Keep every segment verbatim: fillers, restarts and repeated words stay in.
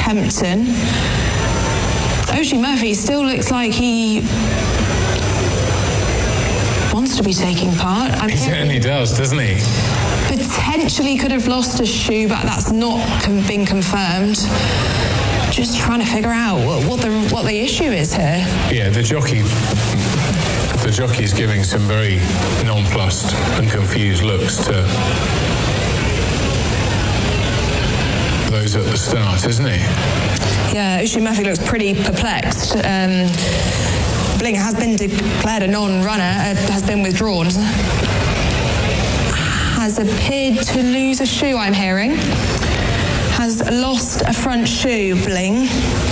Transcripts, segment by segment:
Kempton. Oisin Murphy still looks like he wants to be taking part. I'm he certainly does, doesn't he? Potentially could have lost a shoe, but that's not com- been confirmed. Just trying to figure out what, what the what the issue is here. Yeah, the jockey, the jockey's giving some very nonplussed and confused looks to those at the start, isn't he? Yeah, Oisin Murphy looks pretty perplexed. Um, Bling has been declared a non-runner, uh, has been withdrawn. Has appeared to lose a shoe, I'm hearing. Has lost a front shoe, Bling.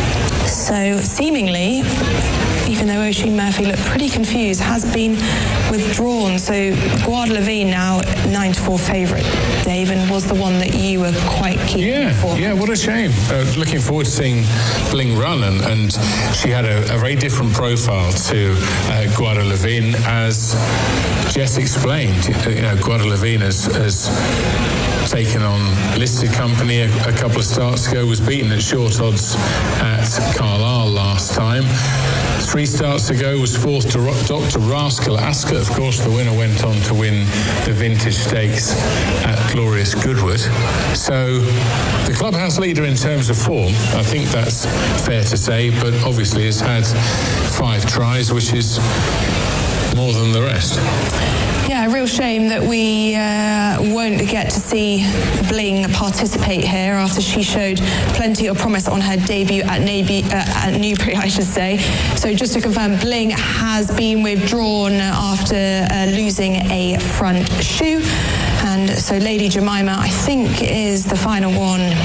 So seemingly, even though Oisin Murphy looked pretty confused, has been withdrawn. So Guadalavine now nine to four favourite, Dave, and was the one that you were quite keen yeah, for. Yeah, what a shame. Uh, looking forward to seeing Bling run, and, and she had a, a very different profile to uh, Guadalavine, as Jess explained. You know, Guadalavine has, has taken on listed company a, a couple of starts ago, was beaten at short odds at Carlisle last time. Three starts ago was fourth to Doctor Rascal Ascot. Of course, the winner went on to win the Vintage Stakes at Glorious Goodwood. So the clubhouse leader in terms of form, I think that's fair to say, but obviously has had five tries, which is more than the rest. Yeah, a real shame that we uh, won't get to see Bling participate here after she showed plenty of promise on her debut at, Navy, uh, at Newbury, I should say. So just to confirm, Bling has been withdrawn after uh, losing a front shoe. And so Lady Jemima, I think, is the final one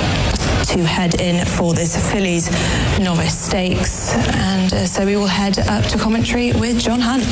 to head in for this Fillies Novice Stakes. And uh, so we will head up to commentary with John Hunt.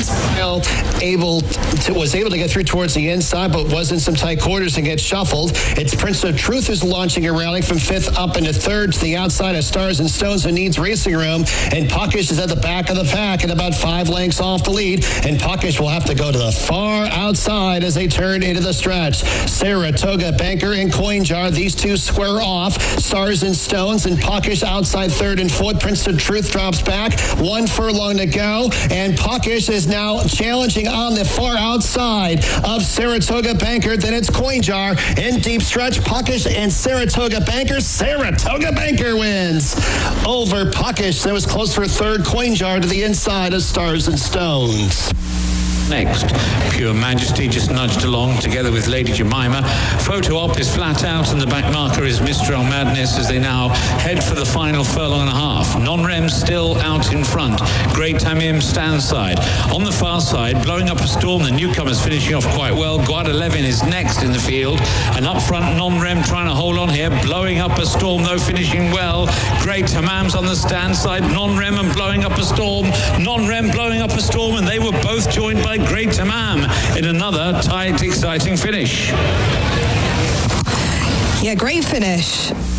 Able to, was able to get through towards the inside, but was in some tight quarters and get shuffled. It's Prince of Truth is launching a rally from fifth up into third to the outside of Stars and Stones, who needs racing room. And Puckish is at the back of the pack and about five lengths off the lead. And Puckish will have to go to the far outside as they turn into the stretch. Saratoga Banker and Coin Jar, these two square off. Stars and Stones and Puckish outside third and fourth. Prince of Truth drops back. One furlong to go. And Puckish is now challenging on the far outside of Saratoga Banker. Then it's Coin Jar in deep stretch. Puckish and Saratoga Banker. Saratoga Banker wins over Puckish. That was close for third. Coin Jar to the inside of Stars and Stones. Next, Pure Majesty just nudged along together with Lady Jemima. Photo op is flat out and the back marker is Mistral Madness as they now head for the final furlong and a half. Non-Rem still out in front. Great Tamim stand side. On the far side, blowing up a storm, the newcomers finishing off quite well. Guadalevin is next in the field, and up front Non-Rem trying to hold on here, blowing up a storm though, finishing well. Great Tamam's on the stand side. Non-Rem and blowing up a storm. Non-Rem blowing up a storm, and they were both joined by Great Tamam in another tight, exciting finish. Yeah, great finish.